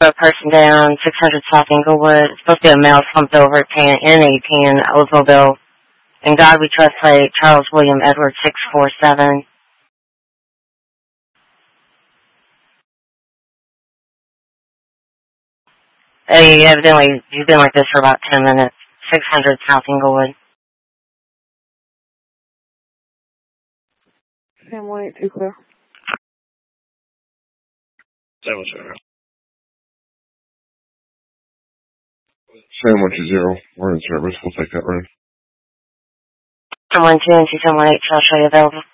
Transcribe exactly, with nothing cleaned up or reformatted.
A person down, six hundred South Englewood. It's supposed to be a male slumped over at N eighteen Oldsmobile. In God We Trust plate, Charles William Edward six four seven. Hey, evidently, he's been like this for about ten minutes. six hundred South Englewood. Sam one eight two clear. seven zero. Sam one two zero. We're in service. We'll take that room. one two and two seven one eight, shall show you available.